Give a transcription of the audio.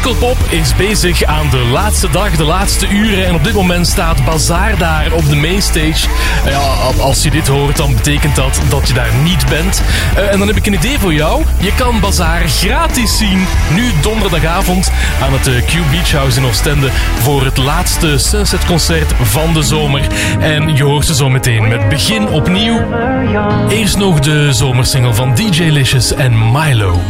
Pukkelpop is bezig aan de laatste dag, de laatste uren. En op dit moment staat Bazaar daar op de mainstage. Ja, als je dit hoort, dan betekent dat je daar niet bent. En dan heb ik een idee voor jou. Je kan Bazaar gratis zien. Nu donderdagavond aan het Q Beach House in Oostende voor het laatste Sunset-concert van de zomer. En je hoort ze zo meteen met Begin Opnieuw. Eerst nog de zomersingle van DJ Licious en Milo.